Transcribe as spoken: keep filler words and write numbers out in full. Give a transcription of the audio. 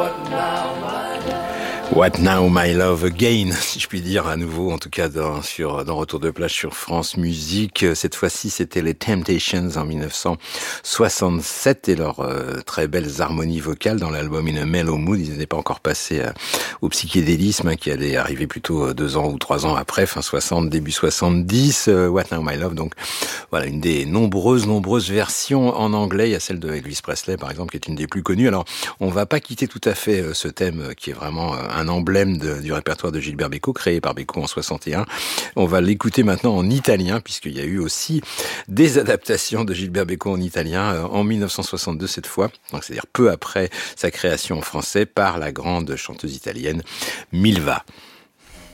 What Now My Love Again, si je puis dire à nouveau, en tout cas dans, sur, dans Retour de plage sur France Musique. Cette fois-ci, c'était les Temptations en dix-neuf cent soixante-sept et leurs euh, très belles harmonies vocales dans l'album In a Mellow Mood. Ils n'étaient pas encore passés euh, au psychédélisme hein, qui allait arriver plutôt euh, deux ans ou trois ans après, fin soixante, début soixante-dix. Euh, What Now My Love, donc voilà une des nombreuses, nombreuses versions en anglais. Il y a celle de Elvis Presley, par exemple, qui est une des plus connues. Alors, on va pas quitter tout à fait euh, ce thème euh, qui est vraiment euh, un emblème de, du répertoire de Gilbert Bécaud, créé par Bécaud en soixante et un. On va l'écouter maintenant en italien, puisqu'il y a eu aussi des adaptations de Gilbert Bécaud en italien, euh, en dix-neuf cent soixante-deux cette fois, donc c'est-à-dire peu après sa création en français par la grande chanteuse italienne Milva.